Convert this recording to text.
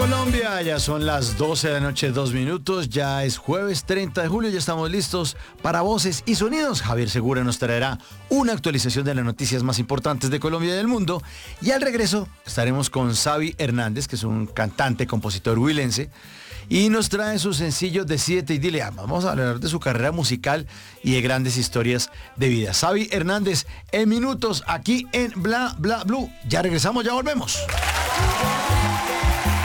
Colombia, ya son las 12 de la noche, 2 minutos, ya es jueves 30 de julio, ya estamos listos para Voces y Sonidos. Javier Segura nos traerá una actualización de las noticias más importantes de Colombia y del mundo. Y al regreso estaremos con Xavi Hernández, que es un cantante, compositor huilense, y nos trae su sencillo Decídete y dile. Vamos a hablar de su carrera musical y de grandes historias de vida. Xavi Hernández en minutos aquí en Bla Bla Blue. Ya regresamos, ya volvemos.